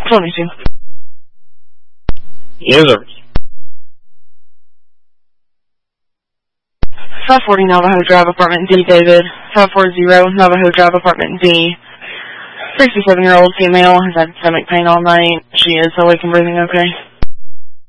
22. Yes, sir. 540 Navajo Drive, Apartment D, David. 540 Navajo Drive, Apartment D. 67-year-old female has had stomach pain all night. She is awake and breathing okay.